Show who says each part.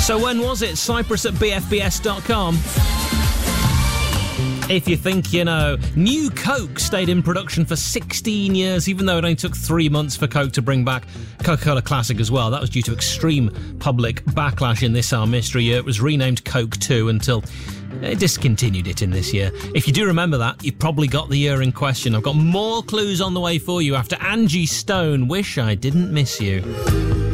Speaker 1: So when was it? Cyprus at bfbs.com. If you think you know, New Coke stayed in production for 16 years, even though it only took 3 months for Coke to bring back Coca-Cola Classic as well. That was due to extreme public backlash in this our mystery year. It was renamed Coke 2 until it discontinued it in this year. If you do remember that, you've probably got the year in question. I've got more clues on the way for you after Angie Stone, Wish I Didn't Miss You.